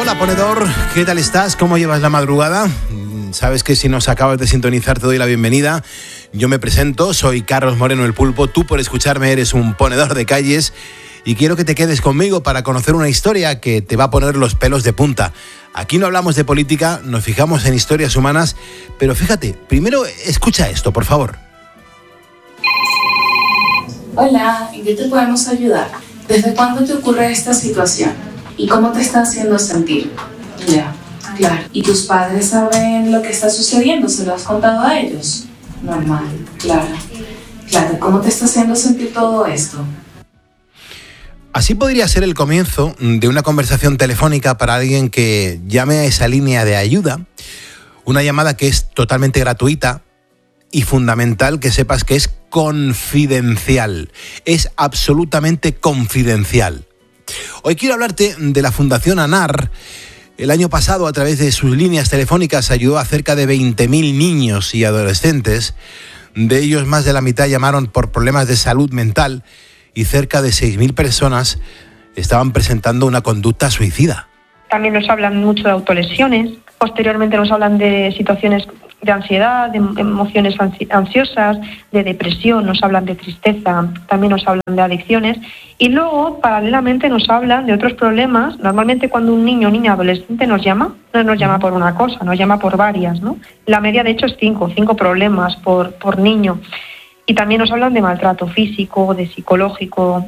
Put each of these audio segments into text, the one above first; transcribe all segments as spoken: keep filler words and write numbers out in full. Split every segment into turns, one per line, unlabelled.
Hola, ponedor, ¿qué tal estás? ¿Cómo llevas la madrugada? Sabes que si nos acabas de sintonizar te doy la bienvenida. Yo me presento, soy Carlos Moreno el Pulpo. Tú por escucharme eres un ponedor de calles y quiero que te quedes conmigo para conocer una historia que te va a poner los pelos de punta. Aquí no hablamos de política, nos fijamos en historias humanas, pero fíjate, primero escucha esto, por favor.
Hola, ¿en qué te podemos ayudar? ¿Desde cuándo te ocurre esta situación? ¿Y cómo te está haciendo sentir? Ya, claro. ¿Y tus padres saben lo que está sucediendo? ¿Se lo has contado a ellos? Normal, claro. Claro, ¿cómo te está haciendo sentir todo esto?
Así podría ser el comienzo de una conversación telefónica para alguien que llame a esa línea de ayuda. Una llamada que es totalmente gratuita y fundamental que sepas que es confidencial. Es absolutamente confidencial. Hoy quiero hablarte de la Fundación ANAR. El año pasado, a través de sus líneas telefónicas, ayudó a cerca de veinte mil niños y adolescentes. De ellos, más de la mitad llamaron por problemas de salud mental y cerca de seis mil personas estaban presentando una conducta suicida.
También nos hablan mucho de autolesiones. Posteriormente nos hablan de situaciones de ansiedad, de emociones ansiosas, de depresión, nos hablan de tristeza, también nos hablan de adicciones y luego paralelamente nos hablan de otros problemas. Normalmente cuando un niño o niña adolescente nos llama, no nos llama por una cosa, nos llama por varias, ¿no? La media de hecho es cinco, cinco problemas por, por niño. Y también nos hablan de maltrato físico, de psicológico.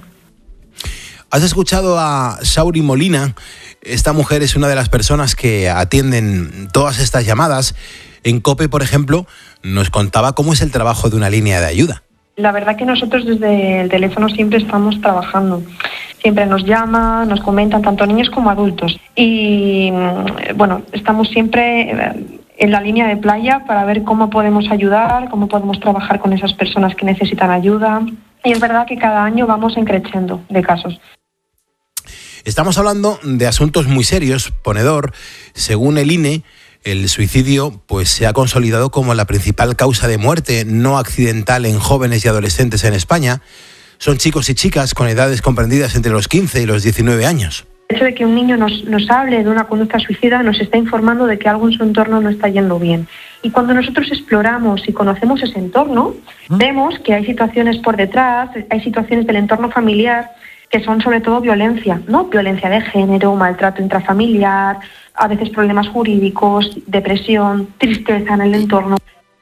¿Has escuchado a Sauri Molina? Esta mujer es una de las personas que atienden todas estas llamadas. En COPE, por ejemplo, nos contaba cómo es el trabajo de una línea de ayuda.
La verdad que nosotros desde el teléfono siempre estamos trabajando. Siempre nos llaman, nos comentan, tanto niños como adultos. Y bueno, estamos siempre en la línea de playa para ver cómo podemos ayudar, cómo podemos trabajar con esas personas que necesitan ayuda. Y es verdad que cada año vamos encreciendo de casos.
Estamos hablando de asuntos muy serios, ponedor. Según el I N E, el suicidio pues, se ha consolidado como la principal causa de muerte no accidental en jóvenes y adolescentes en España. Son chicos y chicas con edades comprendidas entre los quince y los diecinueve años.
El hecho de que un niño nos, nos hable de una conducta suicida nos está informando de que algo en su entorno no está yendo bien. Y cuando nosotros exploramos y conocemos ese entorno, ¿Mm? vemos que hay situaciones por detrás, hay situaciones del entorno familiar que son sobre todo violencia, ¿no? Violencia de género, maltrato intrafamiliar, a veces problemas jurídicos, depresión, tristeza en el entorno.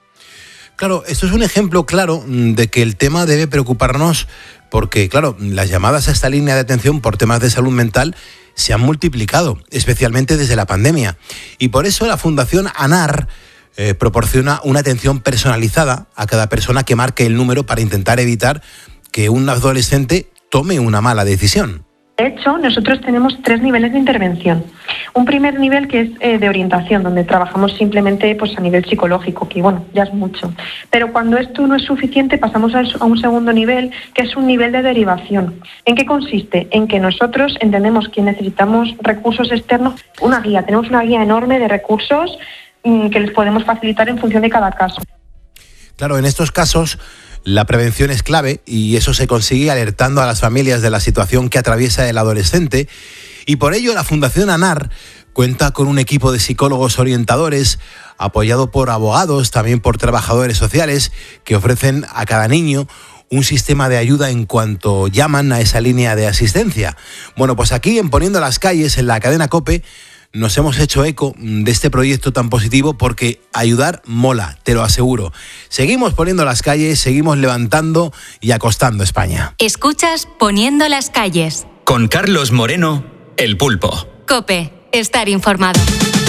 Claro, esto es un ejemplo claro de que el tema debe preocuparnos porque, claro, las llamadas a esta línea de atención por temas de salud mental se han multiplicado, especialmente desde la pandemia. Y por eso la Fundación ANAR eh, proporciona una atención personalizada a cada persona que marque el número para intentar evitar que un adolescente tome una mala decisión.
De hecho, nosotros tenemos tres niveles de intervención. Un primer nivel que es eh, de orientación, donde trabajamos simplemente pues, a nivel psicológico, que bueno, ya es mucho. Pero cuando esto no es suficiente, pasamos a un segundo nivel, que es un nivel de derivación. ¿En qué consiste? En que nosotros entendemos que necesitamos recursos externos, una guía. Tenemos una guía enorme de recursos mmm, que les podemos facilitar en función de cada caso.
Claro, en estos casos la prevención es clave y eso se consigue alertando a las familias de la situación que atraviesa el adolescente y por ello la Fundación ANAR cuenta con un equipo de psicólogos orientadores apoyado por abogados, también por trabajadores sociales que ofrecen a cada niño un sistema de ayuda en cuanto llaman a esa línea de asistencia. Bueno, pues aquí en Poniendo las Calles, en la cadena COPE, nos hemos hecho eco de este proyecto tan positivo porque ayudar mola, te lo aseguro. Seguimos poniendo las calles, seguimos levantando y acostando España.
Escuchas Poniendo las Calles.
Con Carlos Moreno, el Pulpo.
COPE, estar informado.